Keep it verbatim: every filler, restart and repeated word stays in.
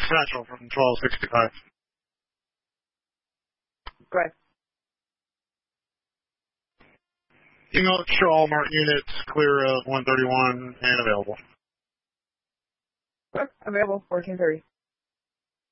Satchel from twelve sixty-five. Go ahead. Email show all marked units clear of one thirty-one and available. Okay, available, fourteen thirty.